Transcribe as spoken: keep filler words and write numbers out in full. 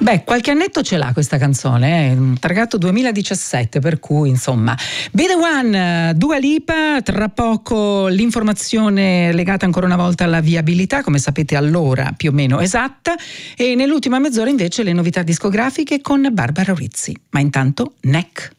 Beh, qualche annetto ce l'ha questa canzone, eh? Targato duemiladiciassette, per cui insomma. Be The One, Dua Lipa, tra poco l'informazione legata ancora una volta alla viabilità, come sapete all'ora più o meno esatta, e nell'ultima mezz'ora invece le novità discografiche con Barbara Rizzi. Ma intanto Neck.